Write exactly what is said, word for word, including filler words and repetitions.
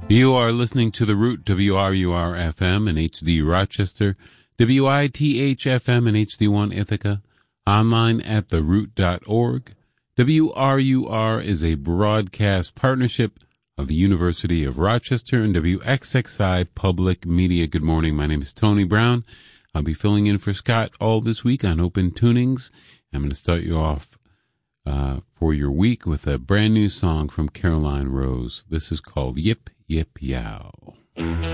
You are listening to The Root, W R U R F M in H D Rochester, W I T H F M in H D one Ithaca, online at the root dot org. W R U R is a broadcast partnership of the University of Rochester and W X X I Public Media. Good morning. My name is Tony Brown. I'll be filling in for Scott all this week on Open Tunings. I'm going to start you off uh, for your week with a brand new song from Caroline Rose. This is called Yip Yip Yow.